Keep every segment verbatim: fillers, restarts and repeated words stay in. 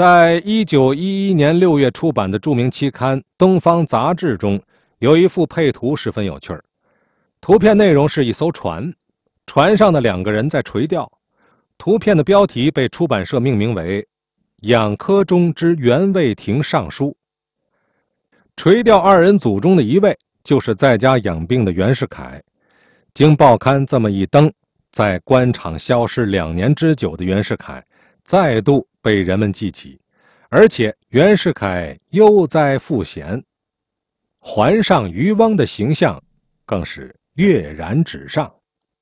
在一九一一年六月出版的著名期刊《东方杂志》中，有一幅配图十分有趣儿。图片内容是一艘船，船上的两个人在垂钓。图片的标题被出版社命名为《养科中之袁卫庭上书》。垂钓二人组中的一位就是在家养病的袁世凯。经报刊这么一登，在官场消失两年之久的袁世凯再度被人们记起，而且袁世凯悠哉赋闲，环上渔翁的形象更是跃然纸上。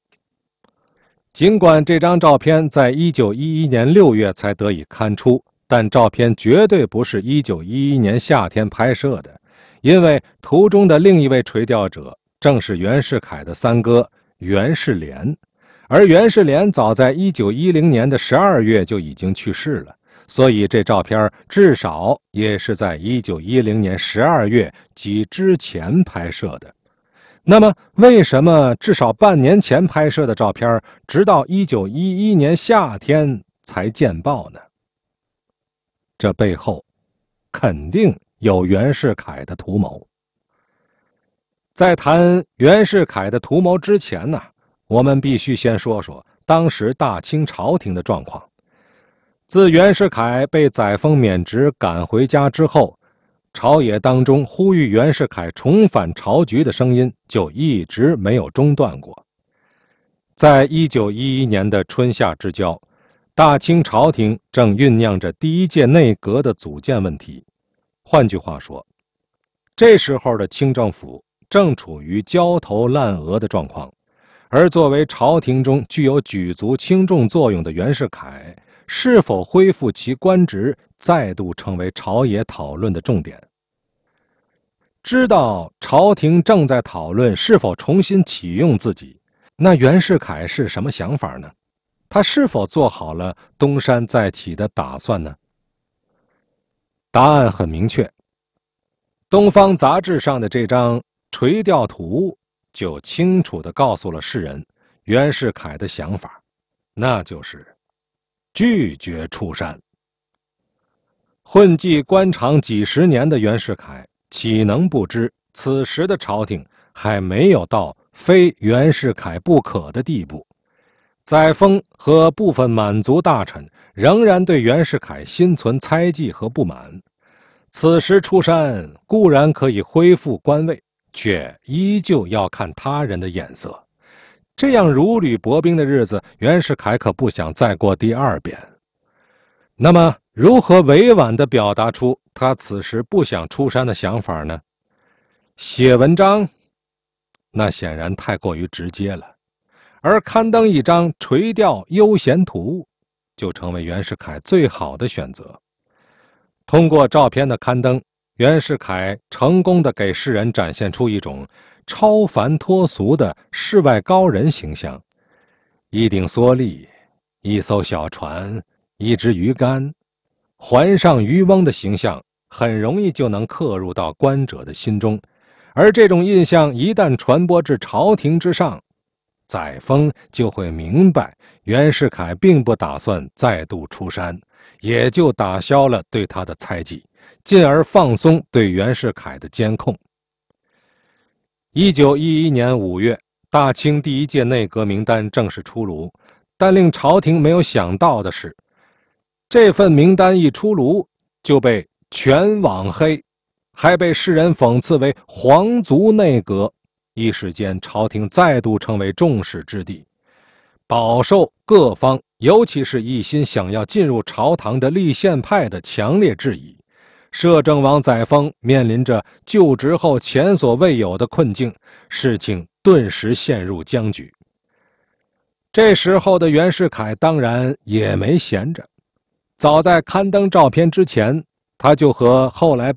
尽管这张照片在一九一一年六月才得以刊出，但照片绝对不是一九一一年夏天拍摄的，因为图中的另一位垂钓者正是袁世凯的三哥袁世莲，而袁世莲早在一九一零年的十二月就已经去世了，所以这照片至少也是在一九一零年十二月及之前拍摄的。那么为什么至少半年前拍摄的照片直到一九一一年夏天才见报呢？这背后肯定有袁世凯的图谋。在谈袁世凯的图谋之前呢，我们必须先说说当时大清朝廷的状况。自袁世凯被载沣免职赶回家之后，朝野当中呼吁袁世凯重返朝局的声音就一直没有中断过。在一九一一年的春夏之交，大清朝廷正酝酿着第一届内阁的组建问题。换句话说，这时候的清政府正处于焦头烂额的状况，而作为朝廷中具有举足轻重作用的袁世凯，是否恢复其官职，再度成为朝野讨论的重点。知道朝廷正在讨论是否重新启用自己，那袁世凯是什么想法呢？他是否做好了东山再起的打算呢？答案很明确，东方杂志上的这张垂钓图就清楚地告诉了世人袁世凯的想法，那就是拒绝出山。混迹官场几十年的袁世凯岂能不知此时的朝廷还没有到非袁世凯不可的地步？载沣和部分满族大臣仍然对袁世凯心存猜忌和不满。此时出山固然可以恢复官位，却依旧要看他人的眼色。这样如履薄冰的日子，袁世凯可不想再过第二遍。那么如何委婉地表达出他此时不想出山的想法呢？写文章那显然太过于直接了，而刊登一张垂钓悠闲图就成为袁世凯最好的选择。通过照片的刊登，袁世凯成功地给世人展现出一种超凡脱俗的世外高人形象。一顶蓑笠，一艘小船，一支鱼竿，环上渔翁的形象很容易就能刻入到观者的心中，而这种印象一旦传播至朝廷之上，载沣就会明白袁世凯并不打算再度出山，也就打消了对他的猜忌，进而放松对袁世凯的监控。一九一一年五月，大清第一届内阁名单正式出炉，但令朝廷没有想到的是，这份名单一出炉就被全网黑，还被世人讽刺为皇族内阁，一时间朝廷再度成为众矢之的，饱受各方，尤其是一心想要进入朝堂的立宪派的强烈质疑。摄政王载沣面临着就职后前所未有的困境，事情顿时陷入僵局。这时候的袁世凯当然也没闲着，早在刊登照片之前，他就和后来